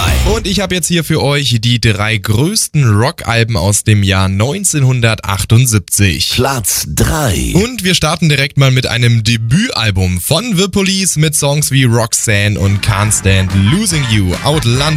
Und ich habe jetzt hier für euch die 3 größten Rockalben aus dem Jahr 1978. Platz 3. Und wir starten direkt mal mit einem Debütalbum von The Police mit Songs wie Roxanne und Can't Stand Losing You. Outlandish